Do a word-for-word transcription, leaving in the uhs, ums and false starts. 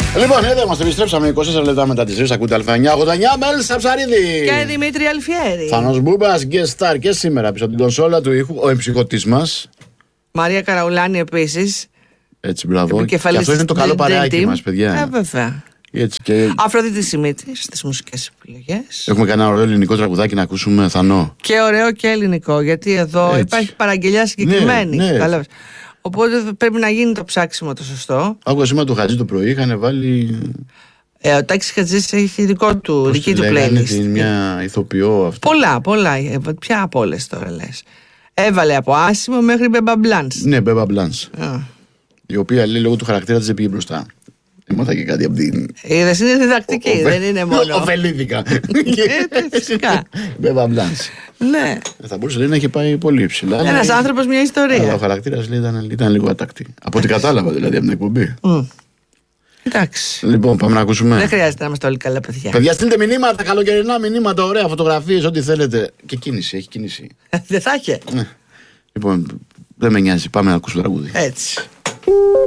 Λοιπόν, εδώ είμαστε, επιστρέψαμε είκοσι τέσσερα λεπτά μετά τις τρεις. Ακούτε Α9 ογδόντα εννιά με Έλσα Ψαρίδη και Δημήτρη Αλφιέρη. Θάνος Μπούμπας, guest star και σήμερα πίσω από την κονσόλα του ήχου, ο εμψυχωτής μας Μαρία Καραουλάνη επίσης. Έτσι, μπράβο. Και αυτό είναι το καλό παρεάκι μας, παιδιά. Ε, βέβαια. Έτσι και... Αφροδίτη Σιμίτρη στις μουσικές επιλογές. Έχουμε κανένα ωραίο ελληνικό τραγουδάκι να ακούσουμε, Θανό. Και ωραίο και ελληνικό, γιατί εδώ έτσι υπάρχει παραγγελιά συγκεκριμένη. Ναι, ναι. Οπότε πρέπει να γίνει το ψάξιμο το σωστό. Άκουγα σήμερα το Χατζή το πρωί, είχαν βάλει. Ε, ο Τάκης Χατζής έχει δικό του, πώς δική του λέγανε, playlist. την, μια ηθοποιό αυτό. Πολλά, πολλά. Ποια από όλες τώρα λες. Έβαλε από Άσιμο μέχρι Μπέμπα Μπλάνς. Ναι, Μπέμπα Μπλάνς. Yeah. Η οποία λέει λόγω του χαρακτήρα της δεν πήγε μπροστά. Έμαθα και κάτι από την. Είδες, είναι διδακτική, δεν είναι μόνο. Οφελήθηκα. Φυσικά. Μπέμπα Μπλάνς. Ναι. Θα μπορούσε λέει, να έχει πάει πολύ υψηλά. Ένας άνθρωπος, μια ιστορία. Αλλά ο χαρακτήρας λέει, ήταν, ήταν λίγο ατακτή. Από ό,τι κατάλαβα δηλαδή από την εκπομπή. Mm. Εντάξει. Λοιπόν, πάμε να ακούσουμε. Δεν χρειάζεται να είμαστε όλοι καλά, παιδιά. Παιδιά, στείλτε μηνύματα, καλοκαιρινά μηνύματα, ωραία φωτογραφίες, ό,τι θέλετε. Και κίνηση, έχει κίνηση. Δεν θα είχε. Ναι. Λοιπόν, δεν με νοιάζει, πάμε να ακούσουμε τραγούδι. Έτσι.